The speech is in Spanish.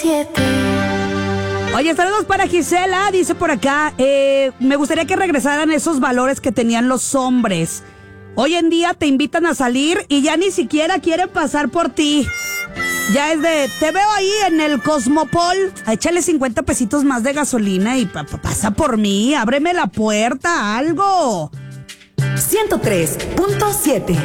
Oye, saludos para Gisela, dice por acá, me gustaría que regresaran esos valores que tenían los hombres. Hoy en día te invitan a salir y ya ni siquiera quieren pasar por ti. Ya es de, te veo ahí en el Cosmopol, échale 50 pesitos más de gasolina y pasa por mí, ábreme la puerta, algo. 103.7